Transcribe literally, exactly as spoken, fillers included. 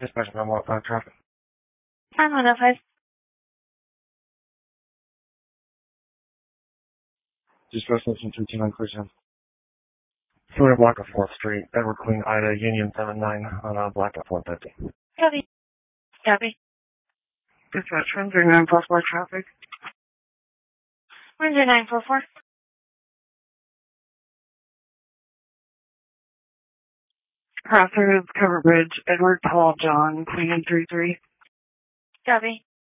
Dispatch nine one five traffic. nine one five. Dispatch station two two nine Christian. Three block of fourth Street, Edward Queen, Ida, Union seven nine on a block of four fifty. Copy. Copy. Dispatch one three nine plus four traffic. one zero nine four four. Crossroads, Cover Bridge, Edward Paul John, Queen three three. Copy.